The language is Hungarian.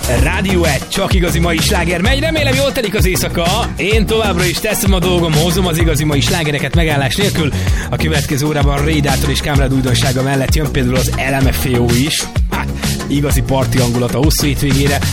Rádió 1, csak igazi mai sláger megy, remélem jól telik az éjszaka. Én továbbra is teszem a dolgom, hozom az igazi mai slágereket megállás nélkül. A következő órában Rédátor és Kámrád újdonsága mellett jön például az LMFAO is. Hát, igazi parti hangulat a hosszú hétvégére.